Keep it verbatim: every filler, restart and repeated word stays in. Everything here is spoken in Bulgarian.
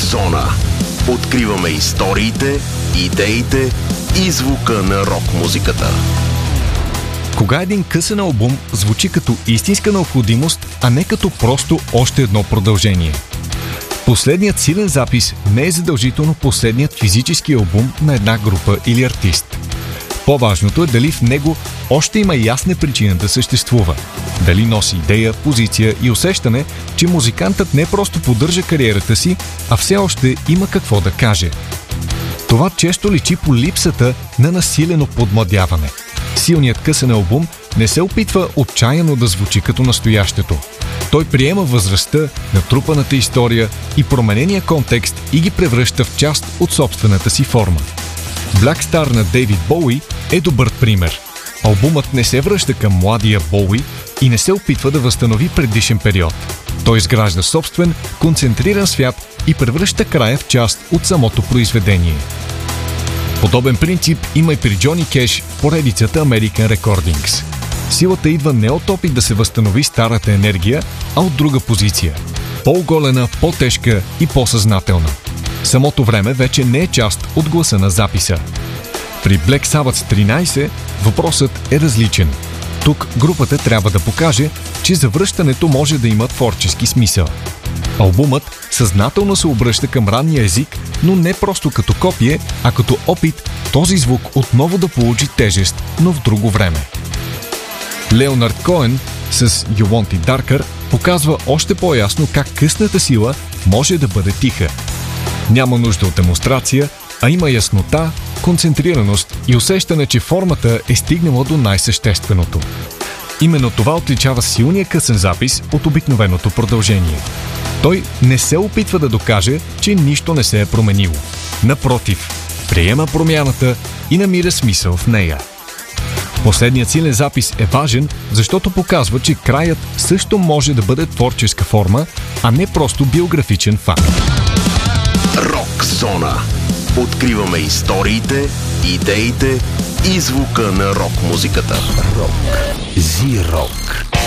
Зона. Откриваме историите, идеите и звука на рок-музиката. Кога един късен албум звучи като истинска необходимост, а не като просто още едно продължение? Последният силен запис не е задължително последният физически албум на една група или артист. По-важното е дали в него още има ясна причина да съществува. Дали носи идея, позиция и усещане, че музикантът не просто поддържа кариерата си, а все още има какво да каже. Това често личи по липсата на насилено подмладяване. Силният късен албум не се опитва отчаяно да звучи като настоящето. Той приема възрастта, натрупаната история и променения контекст и ги превръща в част от собствената си форма. Black Star на Дейвид Боуи е добър пример. Албумът не се връща към младия Боуи и не се опитва да възстанови предишен период. Той изгражда собствен, концентриран свят и превръща края в част от самото произведение. Подобен принцип има и при Джони Кеш в поредицата American Recordings. Силата идва не от опит да се възстанови старата енергия, а от друга позиция. По-оголена, по-тежка и по-съзнателна. Самото време вече не е част от гласа на записа. При Black Sabbath тринайсет въпросът е различен. Тук групата трябва да покаже, че завръщането може да има творчески смисъл. Албумът съзнателно се обръща към ранния език, но не просто като копие, а като опит този звук отново да получи тежест, но в друго време. Леонард Коен с You Want It Darker показва още по-ясно как късната сила може да бъде тиха. Няма нужда от демонстрация, а има яснота, концентрираност и усещане, че формата е стигнала до най-същественото. Именно това отличава силния късен запис от обикновеното продължение. Той не се опитва да докаже, че нищо не се е променило. Напротив, приема промяната и намира смисъл в нея. Последният силен запис е важен, защото показва, че краят също може да бъде творческа форма, а не просто биографичен факт. Рок Зона. Откриваме историите, идеите и звука на рок-музиката. Рок. Зи-рок.